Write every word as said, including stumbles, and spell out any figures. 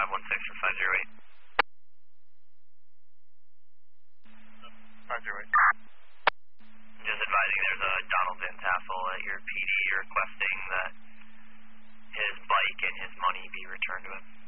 five one six for five zero eight. five zero eight. Just advising there's a Donald Van Tassel at your P D requesting that his bike and his money be returned to him.